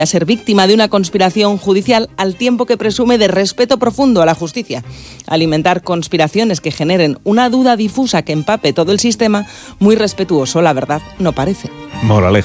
a ser víctima de una conspiración judicial al tiempo que presume de respeto profundo a la justicia. Alimentar conspiraciones que generen una duda difusa que empape todo el sistema, muy respetuoso, la verdad, no parece. Moraleja.